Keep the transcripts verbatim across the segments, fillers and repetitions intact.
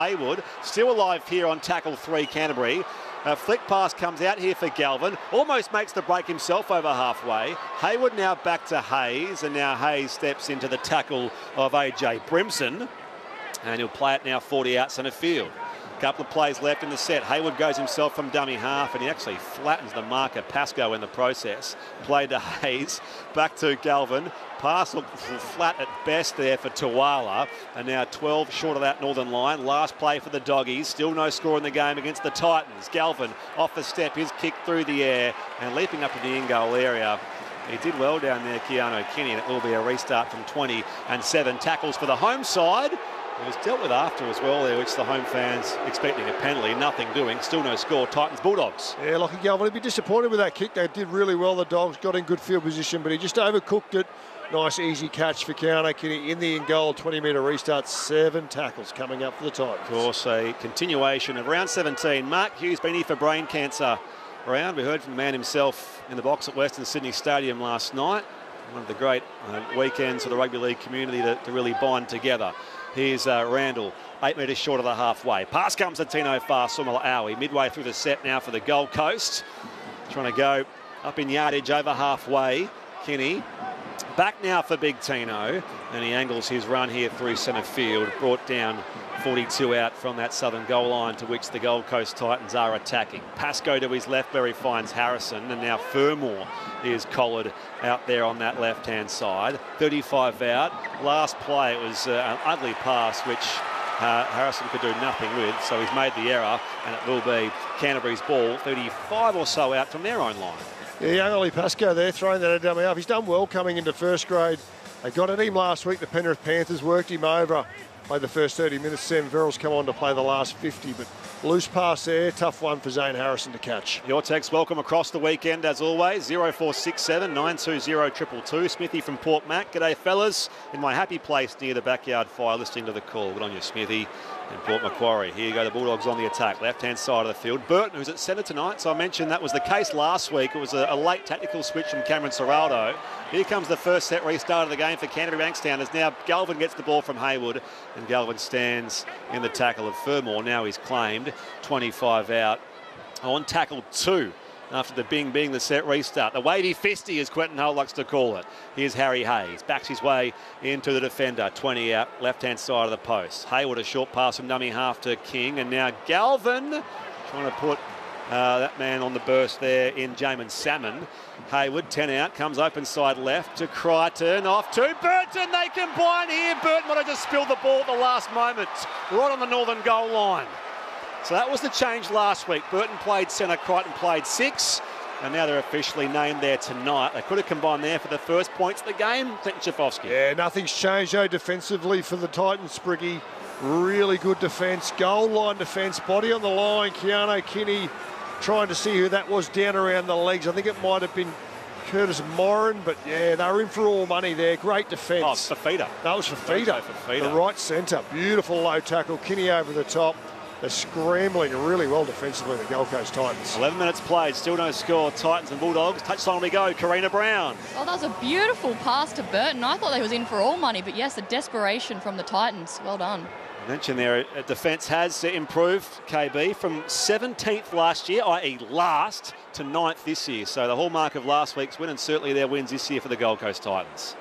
Haywood, still alive here on tackle three, Canterbury. A flick pass comes out here for Galvin, almost makes the break himself over halfway. Haywood now back to Hayes, and now Hayes steps into the tackle of A J Brimson, and he'll play it now forty out centre field. Couple of plays left in the set. Haywood goes himself from dummy half, and he actually flattens the marker, Pascoe, in the process. Played to Hayes, back to Galvin. Pass looked flat at best there for Tuala, and now twelve short of that Northern line. Last play for the Doggies. Still no score in the game against the Titans. Galvin off the step, his kick through the air, and leaping up to the in-goal area. He did well down there, Keanu Kinney, and it will be a restart from twenty and seven. Tackles for the home side. It was dealt with after as well there, which the home fans expecting a penalty. Nothing doing. Still no score. Titans Bulldogs. Yeah, Lachie Galvin would be disappointed with that kick. They did really well. The Dogs got in good field position, but he just overcooked it. Nice easy catch for Keanu Kinney in the in-goal. twenty metre restart. Seven tackles coming up for the Titans. Of course, a continuation of round seventeen. Mark Hughes been here for brain cancer round. We heard from the man himself in the box at Western Sydney Stadium last night. One of the great uh, weekends for the rugby league community to, to really bind together. Here's uh, Randall, eight metres short of the halfway. Pass comes to Tino Fa'asuamaleaui, midway through the set now for the Gold Coast. Trying to go up in yardage over halfway. Kinney back now for Big Tino, and he angles his run here through centre field, brought down forty-two out from that southern goal line to which the Gold Coast Titans are attacking. Pascoe to his left where he finds Harrison, and now Fermor is collared out there on that left-hand side. thirty-five out. Last play, it was uh, an ugly pass which uh, Harrison could do nothing with, so he's made the error, and it will be Canterbury's ball, thirty-five or so out from their own line. Yeah, young Ollie Pascoe there throwing that at dummy up. He's done well coming into first grade. They got at him last week. The Penrith Panthers worked him over. Played the first thirty minutes. Sam Verrill's come on to play the last fifty, but loose pass there. Tough one for Zane Harrison to catch. Your text welcome across the weekend as always. zero four six seven nine two zero two two two. Smithy from Port Mac. G'day fellas. In my happy place near the backyard fire listening to the call. Good on you, Smithy. And Port Macquarie. Here you go, the Bulldogs on the attack. Left-hand side of the field. Burton, who's at centre tonight. So I mentioned that was the case last week. It was a, a late tactical switch from Cameron Ciraldo. Here comes the first set restart of the game for Canterbury Bankstown as now Galvin gets the ball from Haywood, and Galvin stands in the tackle of Fermor. Now he's claimed twenty-five out on tackle two after the bing being the set restart. The wavy fisty, as Quentin Hull likes to call it. Here's Harry Hayes, backs his way into the defender, twenty out, left-hand side of the post. Haywood, a short pass from dummy half to King, and now Galvin trying to put uh, that man on the burst there in Jamin Salmon. Haywood, ten out, comes open side left to Crichton, off to Burton. They combine here. Burton might have just spilled the ball at the last moment, right on the northern goal line. So that was the change last week. Burton played centre, Crichton played six, and now they're officially named there tonight. They could have combined there for the first points of the game. Clinton Schifowski. Yeah, nothing's changed though defensively for the Titans, Spriggy. Really good defence, goal line defence, body on the line. Keanu Kinney trying to see who that was down around the legs. I think it might have been Curtis Moran, but yeah, they were in for all money there. Great defence. Oh, Fafita. That was Fafita. Fafita. The right centre. Beautiful low tackle. Kinney over the top. They're scrambling really well defensively, the Gold Coast Titans. eleven minutes played, still no score. Titans and Bulldogs. Touchline we go. Karina Brown. Oh, that was a beautiful pass to Burton. I thought they was in for all money, but yes, the desperation from the Titans. Well done. I mentioned there, uh, defence has improved, K B, from seventeenth last year, that is last, to ninth this year. So the hallmark of last week's win, and certainly their wins this year for the Gold Coast Titans.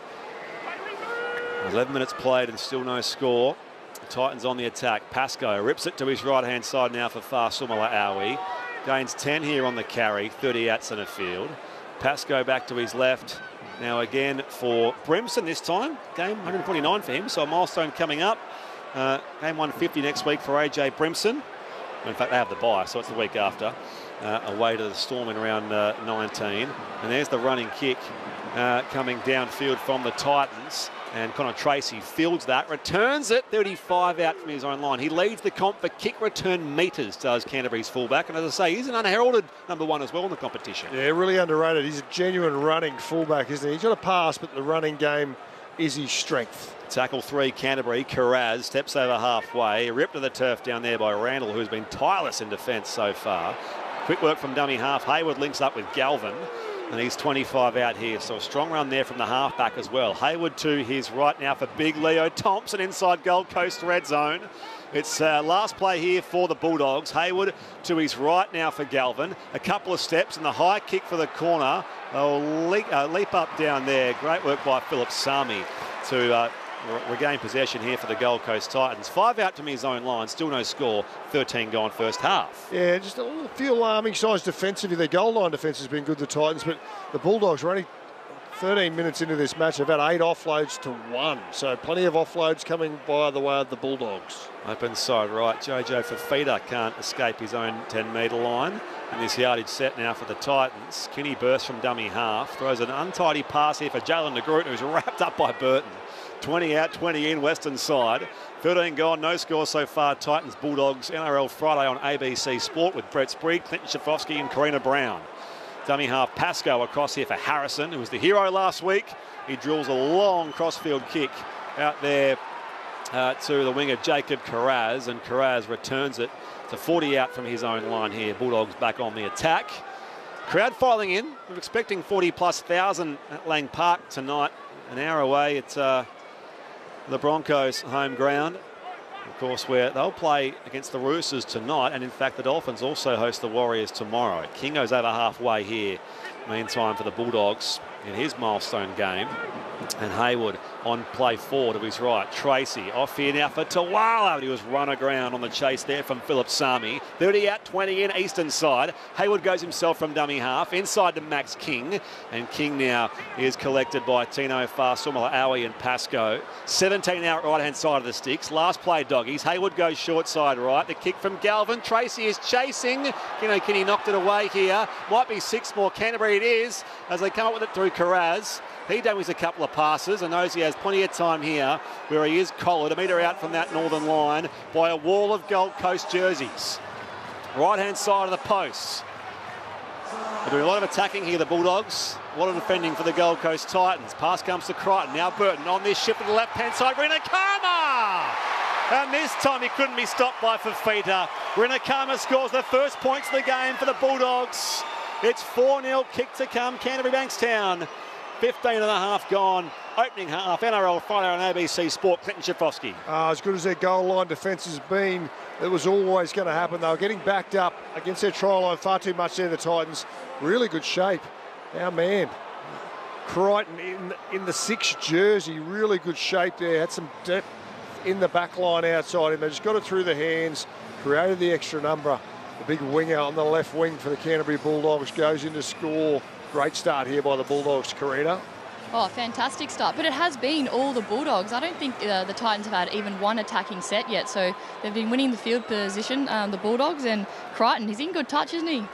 eleven minutes played and still no score. The Titans on the attack. Pascoe rips it to his right-hand side now for Fa'asuamaleaui. Gains ten here on the carry, thirty out centre field. Pascoe back to his left. Now again for Brimson this time. Game one forty-nine for him, so a milestone coming up. Uh, game one fifty next week for A J Brimson. In fact, they have the bye, so it's the week after. Uh, away to the Storm in round uh, nineteen. And there's the running kick uh, coming downfield from the Titans. And Connor Tracy fields that, returns it, thirty-five out from his own line. He leads the comp for kick return metres, does Canterbury's fullback. And as I say, he's an unheralded number one as well in the competition. Yeah, really underrated. He's a genuine running fullback, isn't he? He's got a pass, but the running game is his strength. Tackle three, Canterbury. Carraz steps over halfway. Ripped to the turf down there by Randall, who's been tireless in defence so far. Quick work from dummy half. Haywood links up with Galvin, and he's twenty-five out here. So a strong run there from the halfback as well. Haywood to his right now for big Leo Thompson inside Gold Coast red zone. It's uh, last play here for the Bulldogs. Hayward to his right now for Galvin. A couple of steps and the high kick for the corner. They'll leap, uh, leap up down there. Great work by Philip Sami to uh, re regain possession here for the Gold Coast Titans. Five out to his own line. Still no score. thirteen gone first half. Yeah, just a little few alarming signs defensively. Their goal line defence has been good, the Titans, but the Bulldogs are only thirteen minutes into this match. They've had eight offloads to one. So plenty of offloads coming by the way of the Bulldogs. Open side right. Jojo Fafita can't escape his own ten metre line. And this yardage set now for the Titans. Kinney bursts from dummy half. Throws an untidy pass here for Jalen de Groot, who's wrapped up by Burton. twenty out, twenty in, Western side. thirteen gone, no score so far. Titans Bulldogs N R L Friday on A B C Sport with Brett Sprague, Clinton Schifofsky and Karina Brown. Dummy half Pascoe across here for Harrison, who was the hero last week. He drills a long crossfield kick out there uh, to the winger Jacob Carraz, and Carraz returns it to forty out from his own line here. Bulldogs back on the attack. Crowd filing in. We're expecting forty plus thousand at Lang Park tonight. An hour away. It's uh, the Broncos' home ground. Of course, where they'll play against the Roosters tonight, and in fact the Dolphins also host the Warriors tomorrow. Kingo's over halfway here. Meantime for the Bulldogs in his milestone game. And Hayward on play four to his right. Tracy off here now for Tawala, but he was run aground on the chase there from Philip Sami. thirty out, twenty in, eastern side. Hayward goes himself from dummy half, inside to Max King. And King now is collected by Tino Farsumala, Aui and Pascoe. seventeen out, right-hand side of the sticks. Last play, doggies. Hayward goes short side right. The kick from Galvin. Tracy is chasing. You know, Kinney knocked it away here. Might be six more. Canterbury it is, as they come up with it through Carraz. He dummies a couple of passes and knows he has plenty of time here, where he is collared a metre out from that northern line by a wall of Gold Coast jerseys. Right-hand side of the posts. They're doing a lot of attacking here, the Bulldogs. A lot of defending for the Gold Coast Titans. Pass comes to Crichton. Now Burton on this shift to the left-hand side. Rinakama! And this time he couldn't be stopped by Fafita. Rinakama scores the first points of the game for the Bulldogs. It's four nil, kick to come, Canterbury Bankstown. fifteen and a half gone. Opening half, N R L Friday on A B C Sport. Clinton Schifofsky. Uh, as good as their goal line defence has been, it was always going to happen. They were getting backed up against their try line far too much there, the Titans. Really good shape. Our man, Crichton in, in the sixth jersey, really good shape there. Had some depth in the back line outside him. They just got it through the hands, created the extra number. The big winger on the left wing for the Canterbury Bulldogs goes in to score. Great start here by the Bulldogs, Karina. Oh, fantastic start. But it has been all the Bulldogs. I don't think uh, the Titans have had even one attacking set yet. So they've been winning the field position, um, the Bulldogs. And Crichton, he's in good touch, isn't he?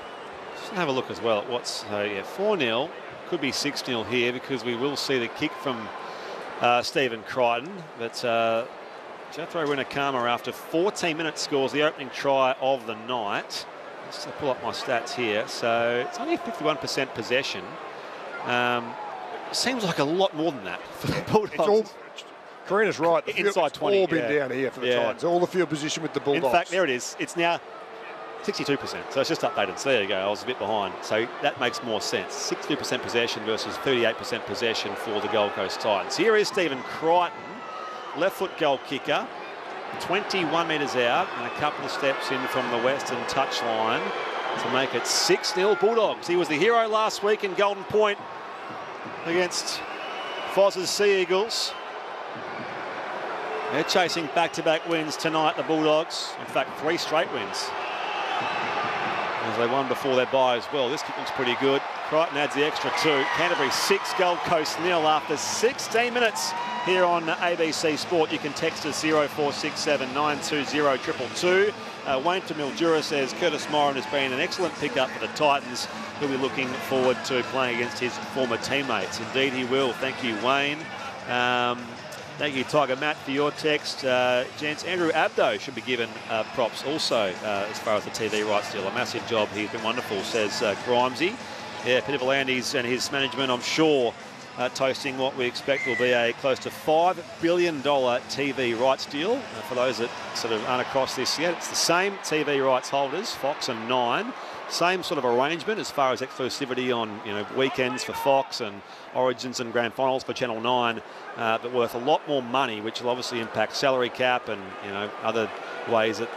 Just have a look as well at what's uh, yeah, four nil. Could be six nil here, because we will see the kick from uh, Stephen Crichton. But uh, Jethro Rinakama, after fourteen minutes, scores the opening try of the night. Let's pull up my stats here. So it's only fifty-one percent possession. Um, seems like a lot more than that for the Bulldogs. It's all, Karina's right. The Inside field, twenty. all been yeah. down here for the yeah. Titans. All the field position with the Bulldogs. In fact, there it is. It's now sixty-two percent. So it's just updated. So there you go. I was a bit behind. So that makes more sense. sixty-two percent possession versus thirty-eight percent possession for the Gold Coast Titans. Here is Stephen Crichton, left foot goal kicker. twenty-one metres out and a couple of steps in from the western touchline to make it six nil Bulldogs. He was the hero last week in Golden Point against Foz's Sea Eagles. They're chasing back-to-back wins tonight, the Bulldogs. In fact, three straight wins, as they won before their bye as well. This kick looks pretty good. Crichton adds the extra two. Canterbury six, Gold Coast nil after sixteen minutes here on A B C Sport. You can text us zero four six seven nine two zero two two two. Uh, Wayne Tamildura says Curtis Moran has been an excellent pickup for the Titans. He'll be looking forward to playing against his former teammates. Indeed he will. Thank you, Wayne. Um, thank you, Tiger Matt, for your text. Uh, gents, Andrew Abdo should be given uh, props also uh, as far as the T V rights deal. A massive job. He's been wonderful, says uh, Grimesy. Yeah, Peter Volandis and his management, I'm sure, uh, toasting what we expect will be a close to five billion dollar T V rights deal. Uh, for those that sort of aren't across this yet, it's the same T V rights holders, Fox and Nine, Same sort of arrangement as far as exclusivity on, you know, weekends for Fox and Origins and Grand Finals for Channel nine, uh, but worth a lot more money, which will obviously impact salary cap and, you know, other ways that